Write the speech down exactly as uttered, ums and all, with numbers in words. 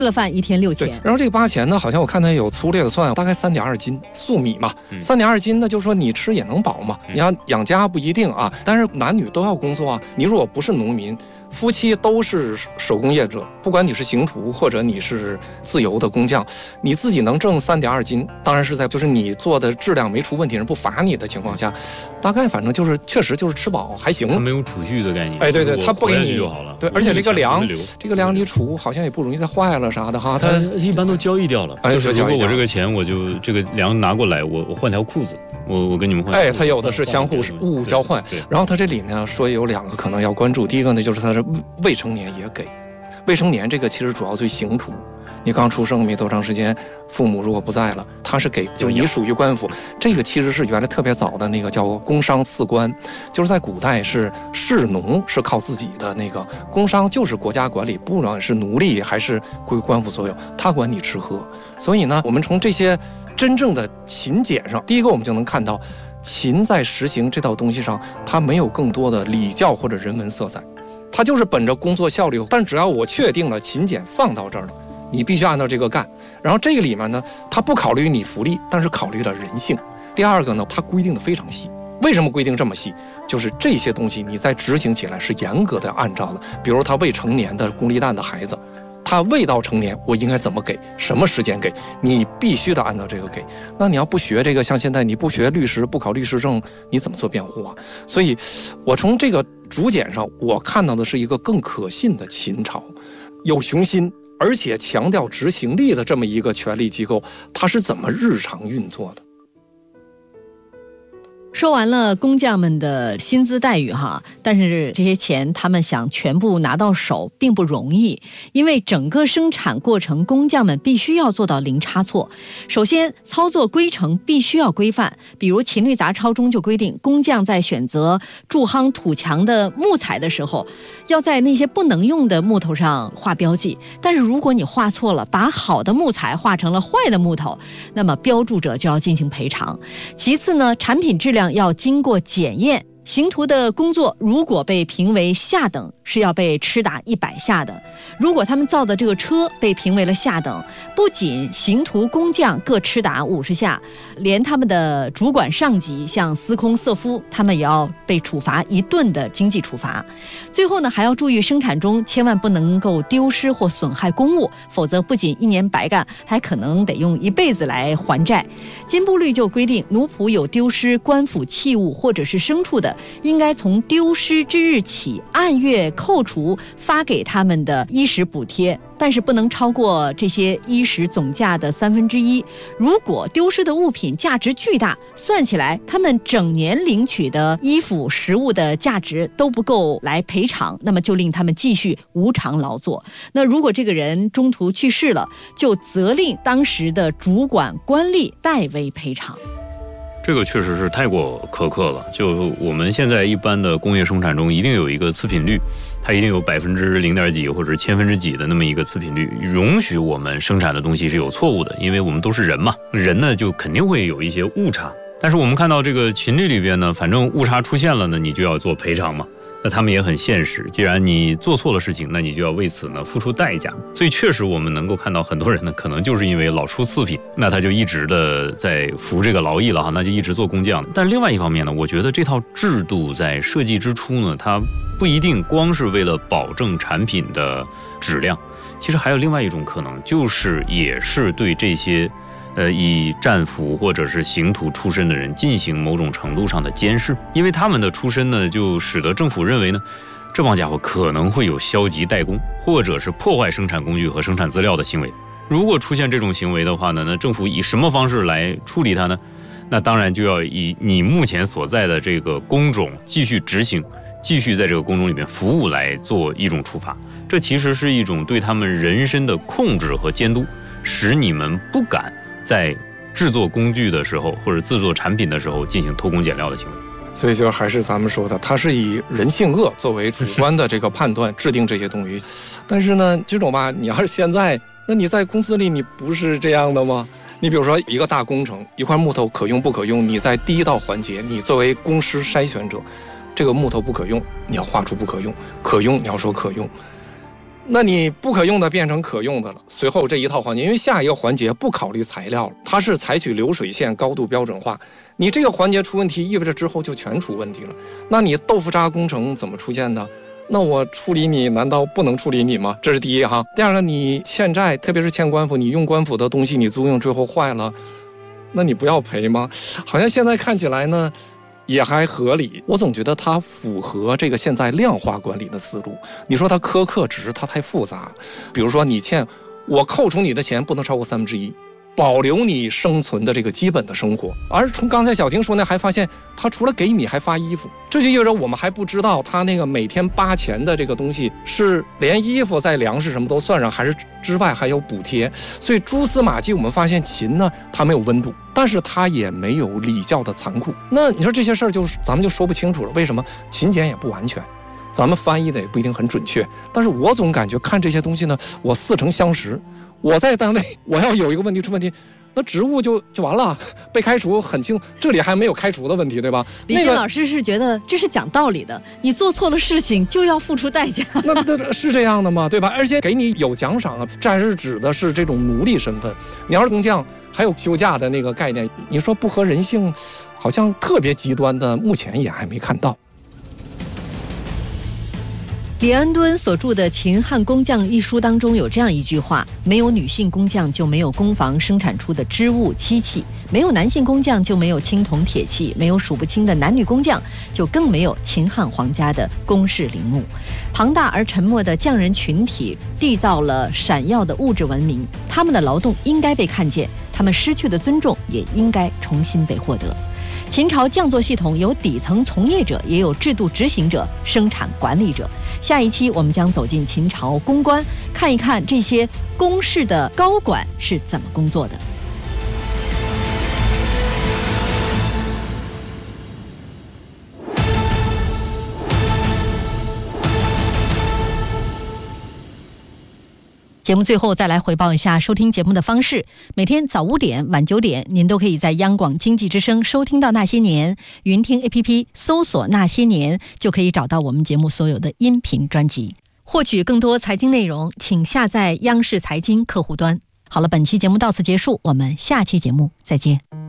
了饭一天六钱。 然后这个八钱呢，好像我看它有粗略的算，大概三点二斤粟米嘛，三点二斤呢，就是说你吃也能饱嘛。你要养家不一定啊，但是男女都要工作啊。你如果不是农民，夫妻都是手工业者，不管你是刑徒或者你是自由的工匠，你自己能挣三点二斤，当然是在就是你做的质量没出问题，人不罚你的情况下，大概反正就是确实就是吃饱还行。 他没有储蓄的概念。 哎，对对，他不给你就好了。 对，而且这个粮，这个粮你储好像也不容易再坏了啥的哈。他一般都交易掉了。 哎， 就是如果我这个钱，我就这个粮拿过来，我我换条裤子，我我跟你们换。 哎，他有的是相互物物交换。然后他这里呢说有两个可能要关注，第一个呢就是他是未成年也给，未成年这个其实主要对刑徒。你刚出生没多长时间，父母如果不在了，他是给，就你属于官府。这个其实是原来特别早的那个叫工商四官，就是在古代是士农是靠自己的，那个工商就是国家管理，不管是奴隶还是归官府所有，他管你吃喝。所以呢，我们从这些真正的勤俭上，第一个我们就能看到，勤在实行这套东西上，它没有更多的礼教或者人文色彩，它就是本着工作效率。但只要我确定了勤俭放到这儿了，你必须按照这个干。然后这个里面呢，它不考虑你福利，但是考虑了人性。第二个呢，它规定的非常细。为什么规定这么细？就是这些东西你在执行起来是严格的按照的。比如他未成年的公立蛋的孩子，他未到成年，我应该怎么给，什么时间给，你必须得按照这个给。那你要不学这个，像现在你不学律师，不考律师证，你怎么做辩护啊？所以我从这个竹简上，我看到的是一个更可信的秦朝，有雄心而且强调执行力的这么一个权力机构，它是怎么日常运作的。 说完了工匠们的薪资待遇哈，但是这些钱他们想全部拿到手并不容易，因为整个生产过程工匠们必须要做到零差错。首先操作规程必须要规范，比如秦律杂抄中就规定，工匠在选择筑夯土墙的木材的时候，要在那些不能用的木头上画标记，但是如果你画错了，把好的木材画成了坏的木头，那么标注者就要进行赔偿。其次呢，产品质量要经过检验，刑徒的工作如果被评为下等，是要被吃打一百下的。如果他们造的这个车被评为了下等，不仅刑徒工匠各吃打五十下，连他们的主管上级像司空瑟夫，他们也要被处罚一顿的经济处罚。最后呢，还要注意生产中千万不能够丢失或损害公物，否则不仅一年白干，还可能得用一辈子来还债。金部律就规定，奴仆有丢失官府器物或者是牲畜的，应该从丢失之日起按月扣除发给他们的衣食补贴，但是不能超过这些衣食总价的三分之一。如果丢失的物品价值巨大，算起来他们整年领取的衣服食物的价值都不够来赔偿，那么就令他们继续无偿劳作。那如果这个人中途去世了，就责令当时的主管官吏代为赔偿。 这个确实是太过苛刻了。就我们现在一般的工业生产中，一定有一个次品率，它一定有百分之零点几或者千分之几的那么一个次品率，容许我们生产的东西是有错误的，因为我们都是人嘛，人呢就肯定会有一些误差。但是我们看到这个秦律里边呢，反正误差出现了呢，你就要做赔偿嘛。那他们也很现实，既然你做错了事情，那你就要为此呢付出代价。所以确实我们能够看到很多人呢，可能就是因为老出次品，那他就一直的在服这个劳役了哈，那就一直做工匠。但另外一方面呢，我觉得这套制度在设计之初呢，它不一定光是为了保证产品的质量，其实还有另外一种可能，就是也是对这些呃，以战俘或者是刑徒出身的人进行某种程度上的监视，因为他们的出身呢，就使得政府认为呢，这帮家伙可能会有消极怠工，或者是破坏生产工具和生产资料的行为。如果出现这种行为的话呢，那政府以什么方式来处理它呢？那当然就要以你目前所在的这个工种继续执行，继续在这个工种里面服务来做一种处罚。这其实是一种对他们人身的控制和监督，使你们不敢在制作工具的时候或者制作产品的时候进行偷工减料的行为。 所以就还是咱们说的，它是以人性恶作为主观的这个判断制定这些东西。但是呢，这种吧，你要是现在，那你在公司里你不是这样的吗？你比如说一个大工程，一块木头可用不可用，你在第一道环节，你作为工师筛选者，这个木头不可用，你要画出不可用；可用，你要说可用。 那你不可用的变成可用的了。随后这一套环节，因为下一个环节不考虑材料了，它是采取流水线高度标准化。你这个环节出问题，意味着之后就全出问题了。那你豆腐渣工程怎么出现的？那我处理你难道不能处理你吗？这是第一哈。第二个，你欠债，特别是欠官府，你用官府的东西你租用最后坏了，那你不要赔吗？好像现在看起来呢也还合理。我总觉得它符合这个现在量化管理的思路。你说它苛刻，只是它太复杂。比如说你欠我，扣除你的钱不能超过三分之一，保留你生存的这个基本的生活。而从刚才小婷说呢，还发现他除了给米还发衣服，这就意味着我们还不知道他那个每天八钱的这个东西是连衣服在粮食什么都算上，还是之外还有补贴。所以蛛丝马迹我们发现秦呢，它没有温度，但是它也没有礼教的残酷。那你说这些事儿就是咱们就说不清楚了。为什么？秦简也不完全，咱们翻译的也不一定很准确，但是我总感觉看这些东西呢，我似曾相识。我在单位，我要有一个问题出问题，那职务就就完了，被开除很轻，这里还没有开除的问题，对吧？ 李健老师是觉得这是讲道理的，你做错了事情就要付出代价。 那那是这样的吗？对吧？而且给你有奖赏啊，这还是指的是这种奴隶身份。你要是工匠，还有休假的那个概念，你说不合人性，好像特别极端的，目前也还没看到。 李安敦所著的《秦汉工匠》一书当中有这样一句话：没有女性工匠就没有工坊生产出的织物漆器，没有男性工匠就没有青铜铁器，没有数不清的男女工匠就更没有秦汉皇家的宫室陵墓。庞大而沉默的匠人群体缔造了闪耀的物质文明，他们的劳动应该被看见，他们失去的尊重也应该重新被获得。秦朝匠作系统有底层从业者，也有制度执行者、生产管理者。下一期我们将走进秦朝宫官，看一看这些宫室的高管是怎么工作的。节目最后再来回报一下收听节目的方式。每天早五点晚九点，您都可以在央广经济之声收听到那些年，云听 A P P 搜索那些年就可以找到我们节目所有的音频专辑。获取更多财经内容，请下载央视财经客户端。好了，本期节目到此结束，我们下期节目再见。